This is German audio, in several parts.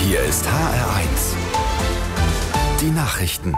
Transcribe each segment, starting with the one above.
Hier ist HR1. Die Nachrichten.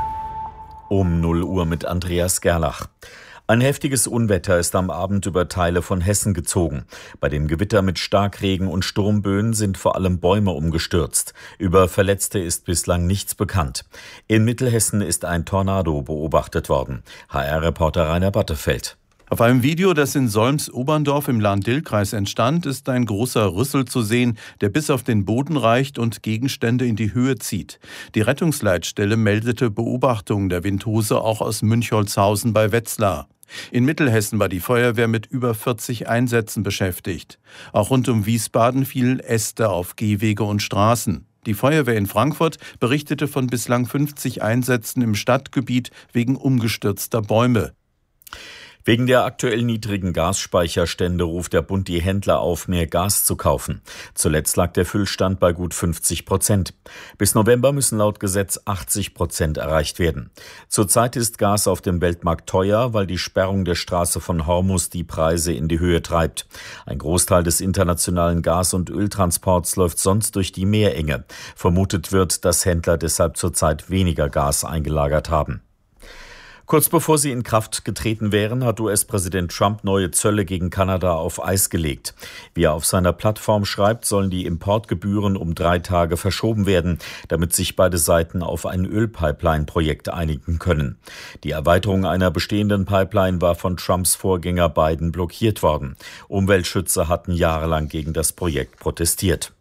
Um 0 Uhr mit Andreas Gerlach. Ein heftiges Unwetter ist am Abend über Teile von Hessen gezogen. Bei dem Gewitter mit Starkregen und Sturmböen sind vor allem Bäume umgestürzt. Über Verletzte ist bislang nichts bekannt. In Mittelhessen ist ein Tornado beobachtet worden. HR-Reporter Rainer Battefeld. Auf einem Video, das in Solms-Oberndorf im Lahn-Dill-Kreis entstand, ist ein großer Rüssel zu sehen, der bis auf den Boden reicht und Gegenstände in die Höhe zieht. Die Rettungsleitstelle meldete Beobachtungen der Windhose auch aus Münchholzhausen bei Wetzlar. In Mittelhessen war die Feuerwehr mit über 40 Einsätzen beschäftigt. Auch rund um Wiesbaden fielen Äste auf Gehwege und Straßen. Die Feuerwehr in Frankfurt berichtete von bislang 50 Einsätzen im Stadtgebiet wegen umgestürzter Bäume. Wegen der aktuell niedrigen Gasspeicherstände ruft der Bund die Händler auf, mehr Gas zu kaufen. Zuletzt lag der Füllstand bei gut 50%. Bis November müssen laut Gesetz 80% erreicht werden. Zurzeit ist Gas auf dem Weltmarkt teuer, weil die Sperrung der Straße von Hormuz die Preise in die Höhe treibt. Ein Großteil des internationalen Gas- und Öltransports läuft sonst durch die Meerenge. Vermutet wird, dass Händler deshalb zurzeit weniger Gas eingelagert haben. Kurz bevor sie in Kraft getreten wären, hat US-Präsident Trump neue Zölle gegen Kanada auf Eis gelegt. Wie er auf seiner Plattform schreibt, sollen die Importgebühren um 3 Tage verschoben werden, damit sich beide Seiten auf ein Ölpipeline-Projekt einigen können. Die Erweiterung einer bestehenden Pipeline war von Trumps Vorgänger Biden blockiert worden. Umweltschützer hatten jahrelang gegen das Projekt protestiert.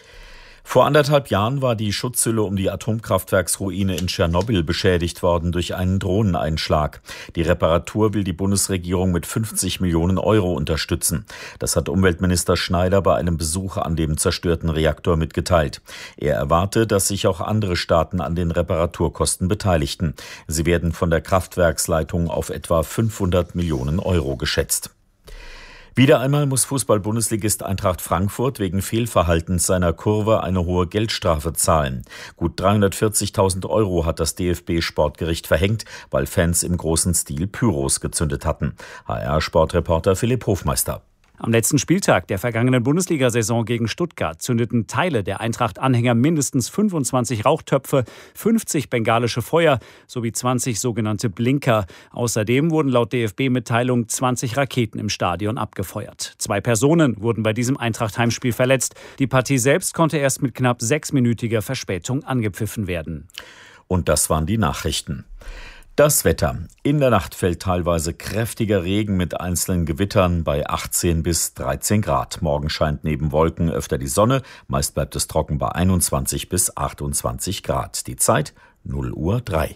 Vor 1,5 Jahren war die Schutzhülle um die Atomkraftwerksruine in Tschernobyl beschädigt worden durch einen Drohneneinschlag. Die Reparatur will die Bundesregierung mit 50 Millionen Euro unterstützen. Das hat Umweltminister Schneider bei einem Besuch an dem zerstörten Reaktor mitgeteilt. Er erwarte, dass sich auch andere Staaten an den Reparaturkosten beteiligten. Sie werden von der Kraftwerksleitung auf etwa 500 Millionen Euro geschätzt. Wieder einmal muss Fußball-Bundesligist Eintracht Frankfurt wegen Fehlverhaltens seiner Kurve eine hohe Geldstrafe zahlen. Gut 340.000 Euro hat das DFB-Sportgericht verhängt, weil Fans im großen Stil Pyros gezündet hatten. HR-Sportreporter Philipp Hofmeister. Am letzten Spieltag der vergangenen Bundesliga-Saison gegen Stuttgart zündeten Teile der Eintracht-Anhänger mindestens 25 Rauchtöpfe, 50 bengalische Feuer sowie 20 sogenannte Blinker. Außerdem wurden laut DFB-Mitteilung 20 Raketen im Stadion abgefeuert. 2 Personen wurden bei diesem Eintracht-Heimspiel verletzt. Die Partie selbst konnte erst mit knapp 6-minütiger Verspätung angepfiffen werden. Und das waren die Nachrichten. Das Wetter. In der Nacht fällt teilweise kräftiger Regen mit einzelnen Gewittern bei 18 bis 13 Grad. Morgen scheint neben Wolken öfter die Sonne. Meist bleibt es trocken bei 21 bis 28 Grad. Die Zeit 0:03.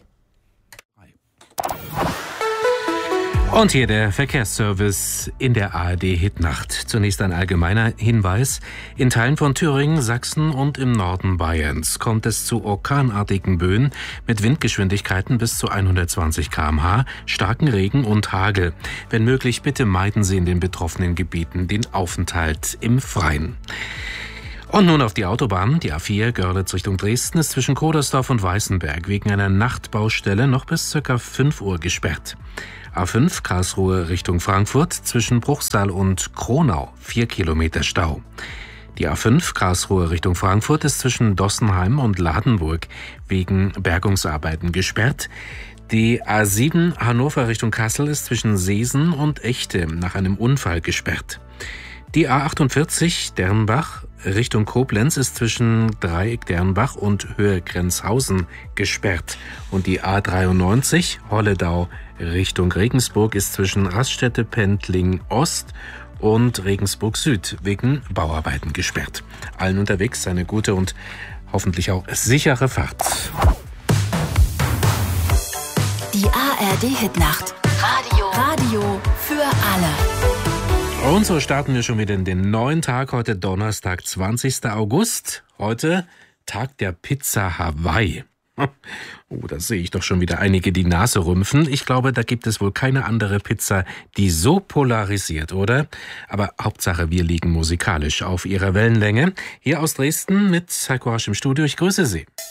Und hier der Verkehrsservice in der ARD-Hitnacht. Zunächst ein allgemeiner Hinweis. In Teilen von Thüringen, Sachsen und im Norden Bayerns kommt es zu orkanartigen Böen mit Windgeschwindigkeiten bis zu 120 km/h, starken Regen und Hagel. Wenn möglich, bitte meiden Sie in den betroffenen Gebieten den Aufenthalt im Freien. Und nun auf die Autobahn. Die A4 Görlitz Richtung Dresden ist zwischen Kodersdorf und Weißenberg wegen einer Nachtbaustelle noch bis ca. 5 Uhr gesperrt. A5 Karlsruhe Richtung Frankfurt zwischen Bruchsal und Kronau 4 Kilometer Stau. Die A5 Karlsruhe Richtung Frankfurt ist zwischen Dossenheim und Ladenburg wegen Bergungsarbeiten gesperrt. Die A7 Hannover Richtung Kassel ist zwischen Seesen und Echte nach einem Unfall gesperrt. Die A48 Dernbach Richtung Koblenz ist zwischen Dreieck Dernbach und Höhe Grenzhausen gesperrt. Und die A93 Holledau Richtung Regensburg ist zwischen Raststätte Pendling Ost und Regensburg Süd wegen Bauarbeiten gesperrt. Allen unterwegs eine gute und hoffentlich auch sichere Fahrt. Die ARD-Hitnacht. Radio für alle. Und so starten wir schon wieder in den neuen Tag. Heute Donnerstag, 20. August. Heute Tag der Pizza Hawaii. Oh, da sehe ich doch schon wieder einige die Nase rümpfen. Ich glaube, da gibt es wohl keine andere Pizza, die so polarisiert, oder? Aber Hauptsache, wir liegen musikalisch auf ihrer Wellenlänge. Hier aus Dresden mit Heiko Rasch im Studio. Ich grüße Sie.